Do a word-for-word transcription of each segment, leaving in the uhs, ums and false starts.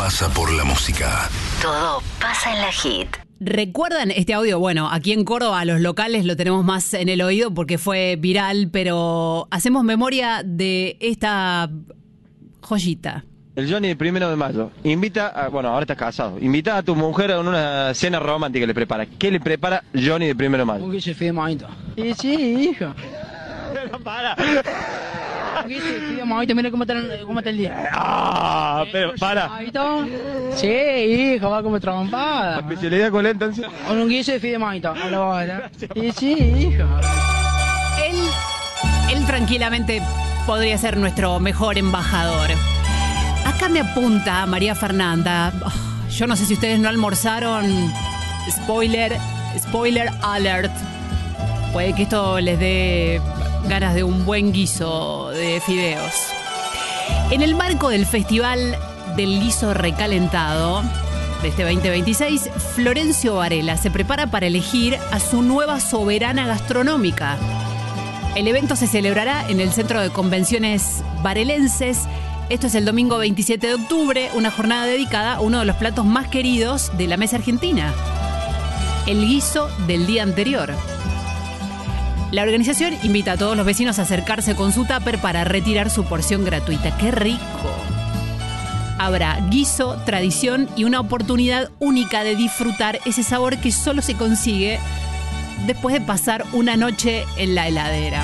pasa por la música. Todo pasa en la hit. ¿Recuerdan este audio? Bueno, aquí en Córdoba los locales lo tenemos más en el oído porque fue viral, pero hacemos memoria de esta joyita. El Johnny, el primero de mayo, invita a, bueno, ahora estás casado, invita a tu mujer a una cena romántica que le prepara. ¿Qué le prepara Johnny de primero de mayo? Un guiso de fideo mojito. Sí, sí, hijo. Pero para. Un guiso de fideo mojito, mira cómo está, cómo está el día. Ah, pero para. ¿Mojito? Sí, hijo, va como trompada. ¿La especialidad cuál es entonces? Un guiso de fideo mojito. A la bola. Sí, sí, hijo. Él, él tranquilamente podría ser nuestro mejor embajador. Acá me apunta María Fernanda. Oh, yo no sé si ustedes no almorzaron. Spoiler, spoiler alert. Puede que esto les dé ganas de un buen guiso de fideos. En el marco del Festival del Guiso Recalentado de este veinte veintiséis, Florencio Varela se prepara para elegir a su nueva soberana gastronómica. El evento se celebrará en el Centro de Convenciones Varelenses. Esto es el domingo veintisiete de octubre, una jornada dedicada a uno de los platos más queridos de la mesa argentina, el guiso del día anterior. La organización invita a todos los vecinos a acercarse con su tupper para retirar su porción gratuita. ¡Qué rico! Habrá guiso, tradición y una oportunidad única de disfrutar ese sabor que solo se consigue después de pasar una noche en la heladera.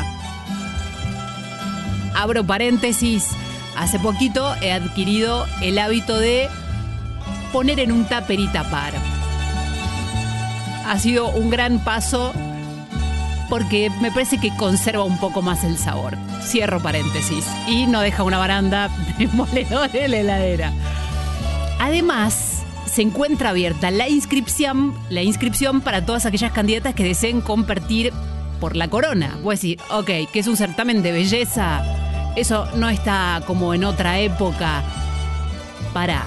Abro paréntesis. Hace poquito he adquirido el hábito de poner en un tupper y tapar. Ha sido un gran paso porque me parece que conserva un poco más el sabor. Cierro paréntesis. Y no deja una baranda demoledora en la heladera. Además, se encuentra abierta la inscripción, la inscripción para todas aquellas candidatas que deseen competir por la corona. Voy a decir, ok, que es un certamen de belleza. Eso no está como en otra época. Pará.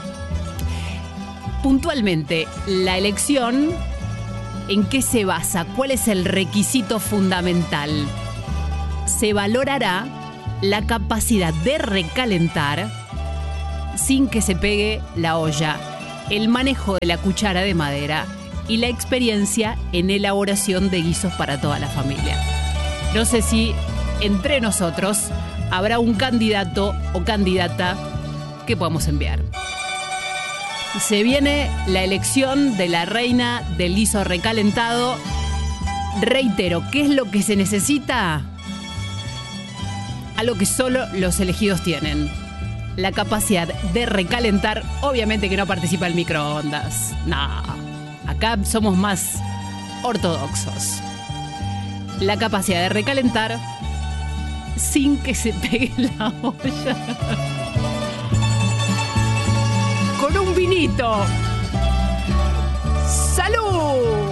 Puntualmente, la elección, ¿en qué se basa? ¿Cuál es el requisito fundamental? Se valorará la capacidad de recalentar sin que se pegue la olla, el manejo de la cuchara de madera y la experiencia en elaboración de guisos para toda la familia. No sé si entre nosotros habrá un candidato o candidata que podamos enviar. Se viene la elección de la reina del guiso recalentado. Reitero, ¿qué es lo que se necesita? Algo que solo los elegidos tienen: la capacidad de recalentar. Obviamente que no participa el microondas. No, acá somos más ortodoxos. La capacidad de recalentar sin que se pegue la olla. Con un vinito. ¡Salud!